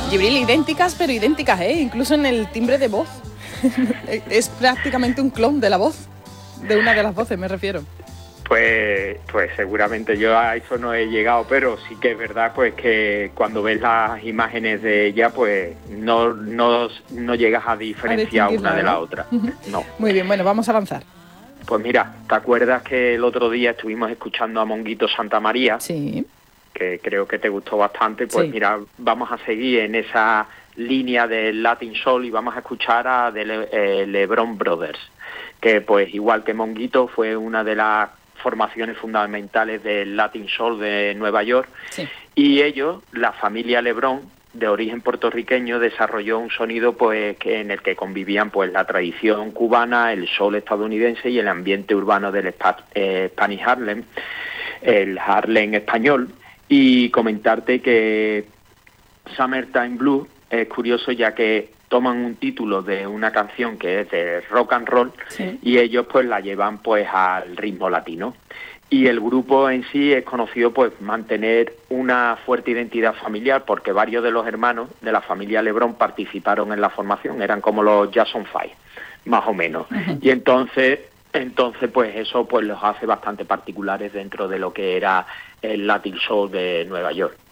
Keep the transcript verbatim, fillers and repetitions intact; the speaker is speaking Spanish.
Gibril, idénticas, pero idénticas, ¿eh? Incluso en el timbre de voz. Es prácticamente un clon de la voz, de una de las voces, me refiero. Pues, pues seguramente yo a eso no he llegado, pero sí que es verdad pues que cuando ves las imágenes de ella, pues no, no, no llegas a diferenciar a una de la ¿no? otra. No. Muy bien, bueno, vamos a avanzar. Pues mira, ¿te acuerdas que el otro día estuvimos escuchando a Monguito Santa María? Sí. Que creo que te gustó bastante. Pues sí. Mira, vamos a seguir en esa línea del Latin Soul y vamos a escuchar a The Le, eh, LeBron Brothers, que pues igual que Monguito fue una de las formaciones fundamentales del Latin Soul de Nueva York. Sí. Y ellos, la familia LeBron, de origen puertorriqueño, desarrolló un sonido pues que en el que convivían pues la tradición cubana, el soul estadounidense y el ambiente urbano del Spa, eh, Spanish Harlem, el Harlem español. Y comentarte que Summertime Blues es curioso, ya que toman un título de una canción que es de rock and roll, sí, y ellos pues la llevan pues al ritmo latino. Y el grupo en sí es conocido pues mantener una fuerte identidad familiar, porque varios de los hermanos de la familia LeBron participaron en la formación, eran como los Jackson Five, más o menos. Uh-huh. Y entonces, entonces pues eso pues los hace bastante particulares dentro de lo que era el Latin Soul de Nueva York.